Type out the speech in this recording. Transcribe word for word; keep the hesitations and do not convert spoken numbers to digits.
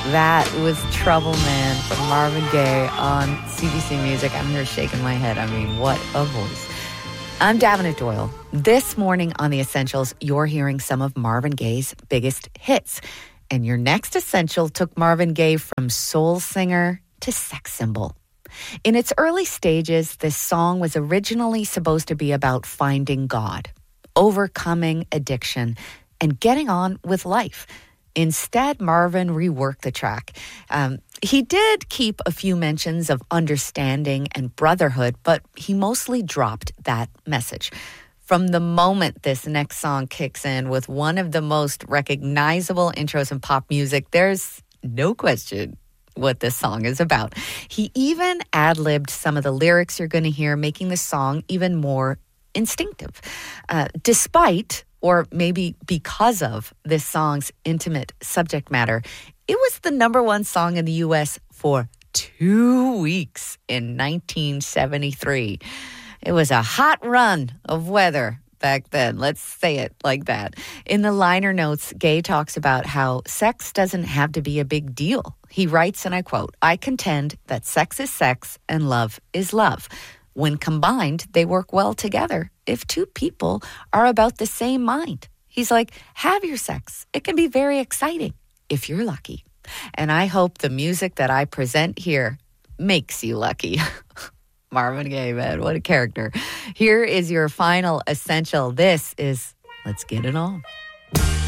That was Trouble Man from Marvin Gaye on C B C Music. I'm here shaking my head. I mean, what a voice. I'm Davenant Doyle. This morning on The Essentials, you're hearing some of Marvin Gaye's biggest hits. And your next Essential took Marvin Gaye from soul singer to sex symbol. In its early stages, this song was originally supposed to be about finding God, overcoming addiction, and getting on with life. Instead, Marvin reworked the track. Um, he did keep a few mentions of understanding and brotherhood, but he mostly dropped that message. From the moment this next song kicks in with one of the most recognizable intros in pop music, there's no question what this song is about. He even ad-libbed some of the lyrics you're going to hear, making the song even more instinctive. Uh, despite, or maybe because of, this song's intimate subject matter, it was the number one song in the U S for two weeks in nineteen seventy-three. It was a hot run of weather back then. Let's say it like that. In the liner notes, Gaye talks about how sex doesn't have to be a big deal. He writes, and I quote, "I contend that sex is sex and love is love. When combined, they work well together if two people are about the same mind." He's like, have your sex. It can be very exciting if you're lucky. And I hope the music that I present here makes you lucky. Marvin Gaye, man, what a character. Here is your final Essential. This is Let's Get It On.